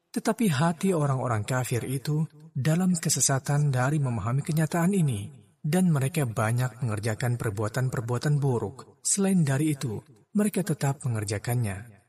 Tetapi hati orang-orang kafir itu dalam kesesatan dari memahami kenyataan ini, dan mereka banyak mengerjakan perbuatan-perbuatan buruk. Selain dari itu, mereka tetap mengerjakannya.